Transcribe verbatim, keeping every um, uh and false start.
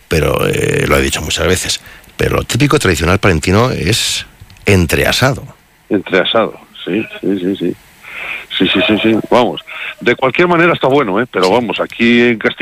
pero eh, lo he dicho muchas veces, pero lo típico tradicional palentino es entreasado. Entreasado, sí, sí, sí, sí. Sí, sí, sí, sí, vamos. De cualquier manera está bueno, ¿eh? Pero vamos, aquí en Castilla